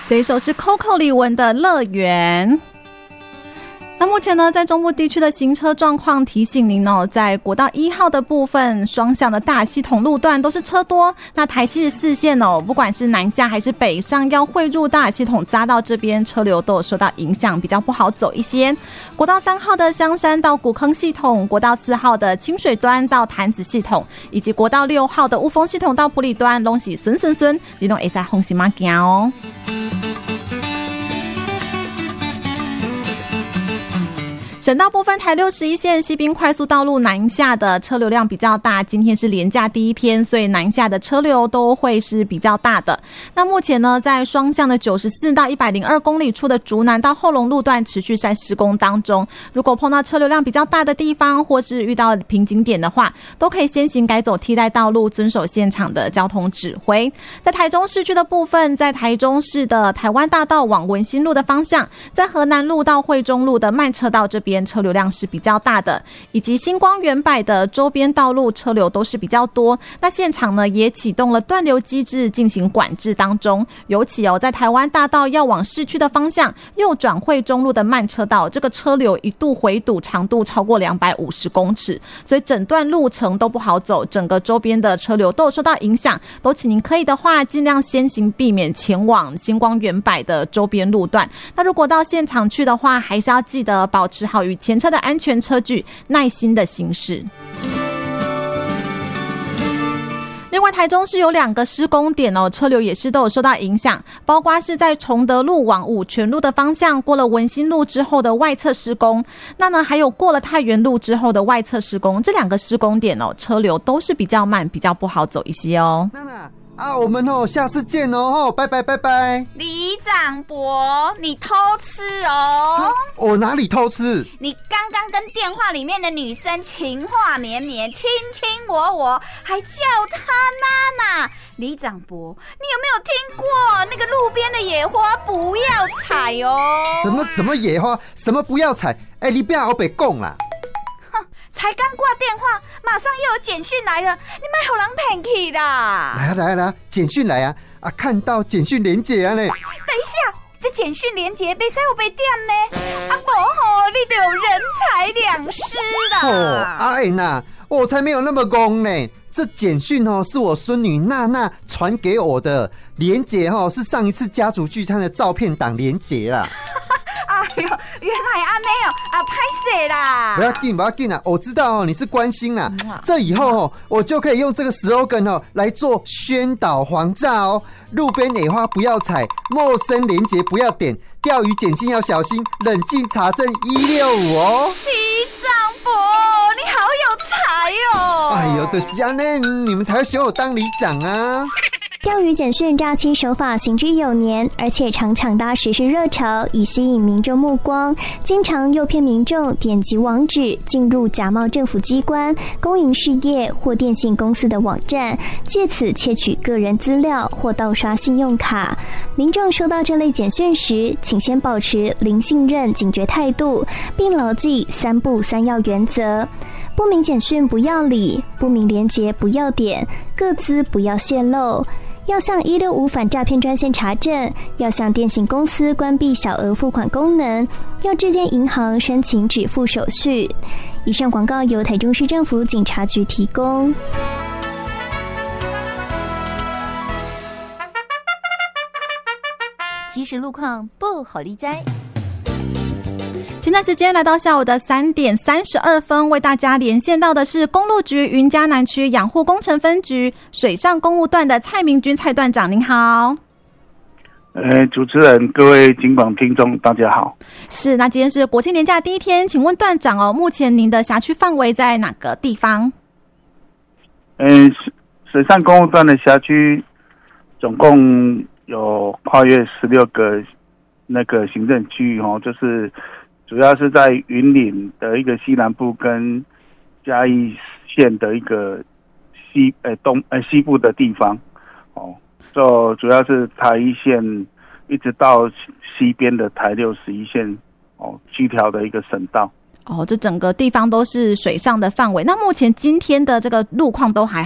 这一首是 Coco 李玟的乐园。那目前呢，在中部地区的行车状况提醒您哦，在国道1号的部分，双向的大系统路段都是车多。那台74线哦，不管是南下还是北上，要汇入大系统匝道这边，车流都有受到影响，比较不好走一些。国道3号的香山到古坑系统，国道4号的清水端到潭子系统，以及国道6号的雾峰系统到埔里端，都是顺，你都可以在红线马行哦。省道部分，台61线西滨快速道路南下的车流量比较大，今天是连假第一天，所以南下的车流都会是比较大的。那目前呢，在双向的94到102公里处的竹南到后龙路段持续在施工当中，如果碰到车流量比较大的地方，或是遇到瓶颈点的话，都可以先行改走替代道路，遵守现场的交通指挥。在台中市区的部分，在台中市的台湾大道往文心路的方向，在河南路到惠中路的慢车道这边车流量是比较大的，以及星光远百的周边道路车流都是比较多。那现场呢也启动了断流机制进行管制当中，尤其在台湾大道要往市区的方向右转惠中路的慢车道，这个车流一度回堵长度超过250公尺，所以整段路程都不好走，整个周边的车流都有受到影响，都请您可以的话尽量先行避免前往星光远百的周边路段。那如果到现场去的话，还是要记得保持好与前车的安全车距，耐心的行驶。另外，台中市有2个施工点哦，车流也是都有受到影响，包括是在崇德路往五权路的方向，过了文心路之后的外侧施工，那呢还有过了太原路之后的外侧施工，这2个施工点哦，车流都是比较慢，比较不好走一些哦。 娜娜啊，我们下次见哦，拜拜拜拜。 李长伯，你偷吃哦？ 我哪里偷吃？ 你刚刚跟电话里面的女生情话绵绵，卿卿我，还叫她娜娜。李长伯，你有没有听过那个路边的野花不要采哦？ 什么野花？什么不要采？你不要后北讲啦。 才刚挂电话，马上又有简讯来了，你别让人骗去啦！ 来，简讯来啊！看到简讯连结啊呢！ 等一下，这简讯连结不使有被点呢？不你就有人财两失啦！ 阿娜，我才没有那么公呢！这简讯是我孙女娜娜传给我的，连结是上一次家族聚餐的照片档连结啦。 哎呦，原来安内拍摄啦！ 不要紧啦，我知道你是关心啦。这以后我就可以用这个 slogan 来做宣导黄炸哦。路边野花不要采，陌生连结不要点，钓鱼简讯要小心，冷静查证165哦。 李长伯，你好有才哦！ 哎呦，就是这样呢，你们才会选我当里长啊。 钓鱼简讯诈欺手法行之有年，而且常抢搭时事热潮，以吸引民众目光，经常诱骗民众点击网址进入假冒政府机关、公营事业或电信公司的网站，借此窃取个人资料或盗刷信用卡。民众收到这类简讯时，请先保持零信任警觉态度，并牢记3不3要原则。不明简讯不要理，不明连结不要点，个资不要泄露。要向165反诈骗专线查证，要向电信公司关闭小额付款功能，要致电银行申请止付手续。以上广告由台中市政府警察局提供。 即时路况不好理哉。 现在时间来到下午的3点32分，为大家连线到的是公路局云嘉南区养护工程分局水上公务段的蔡明君蔡段长，您好。 主持人、各位警广听众，大家好。 是，那今天是国庆连假第一天，请问段长目前您的辖区范围在哪个地方？ 水上公务段的辖区总共有跨越16个那个行政区域就是主要是在云林的一个西南部跟嘉义县的一个西部的地方主要是台一线一直到西边的台61线7条的一个省道。 这整个地方都是水上的范围。那目前今天的这个路况都还